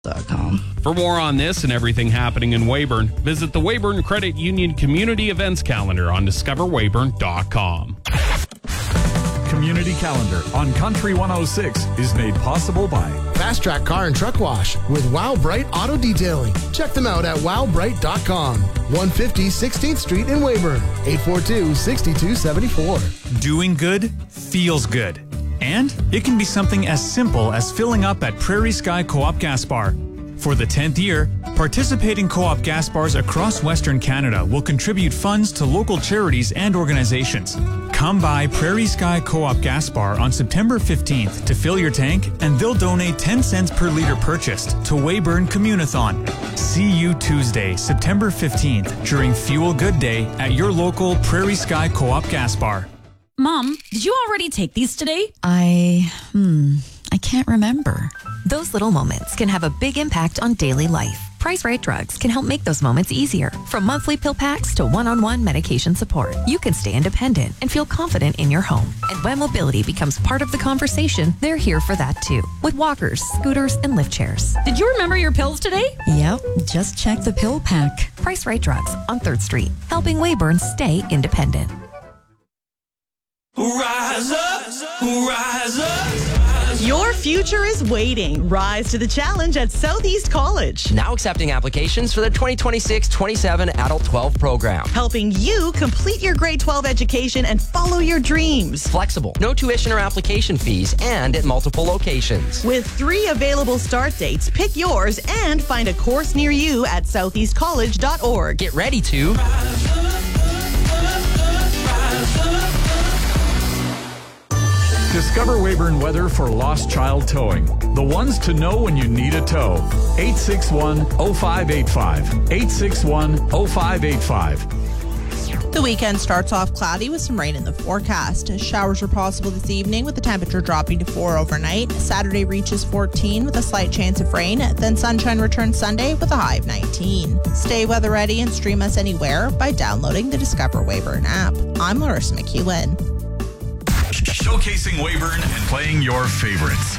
For more on this and everything happening in Weyburn, visit the Weyburn Credit Union Community Events Calendar on discoverweyburn.com. Community Calendar on Country 106 is made possible by Fast Track Car and Truck Wash with Wow Bright Auto Detailing. Check them out at wowbright.com. 150 16th Street in Weyburn. 842-6274. Doing good feels good. And it can be something as simple as filling up at Prairie Sky Co-op Gas Bar. For the 10th year, participating co-op gas bars across Western Canada will contribute funds to local charities and organizations. Come by Prairie Sky Co-op Gas Bar on September 15th to fill your tank, and they'll donate 10 cents per litre purchased to Weyburn Communathon. See you Tuesday, September 15th during Fuel Good Day at your local Prairie Sky Co-op Gas Bar. Mom, did you already take these today? I can't remember. Those little moments can have a big impact on daily life. Price Right Drugs can help make those moments easier. From monthly pill packs to one-on-one medication support, you can stay independent and feel confident in your home. And when mobility becomes part of the conversation, they're here for that too. With walkers, scooters, and lift chairs. Did you remember your pills today? Yep, just check the pill pack. Price Right Drugs on 3rd Street, helping Weyburn stay independent. Rise up, rise up. Your future is waiting. Rise to the challenge at Southeast College. Now accepting applications for the 2026-27 Adult 12 program. Helping you complete your grade 12 education and follow your dreams. Flexible, no tuition or application fees, and at multiple locations. With 3 available start dates, pick yours and find a course near you at southeastcollege.org. Get ready to rise up, rise up. Discover Weyburn weather for lost child towing. The ones to know when you need a tow. 861-0585. 861-0585. The weekend starts off cloudy with some rain in the forecast. Showers are possible this evening with the temperature dropping to 4 overnight. Saturday reaches 14 with a slight chance of rain. Then sunshine returns Sunday with a high of 19. Stay weather ready and stream us anywhere by downloading the Discover Weyburn app. I'm Larissa McEwen. Showcasing Weyburn and playing your favorites.